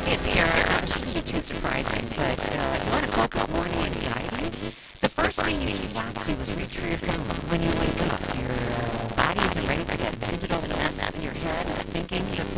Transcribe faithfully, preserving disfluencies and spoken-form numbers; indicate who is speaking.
Speaker 1: It's Kara. It shouldn't be too surprising, but uh, you want to cope with morning anxiety? The first thing you should want to do is reach for your phone when you wake up. You're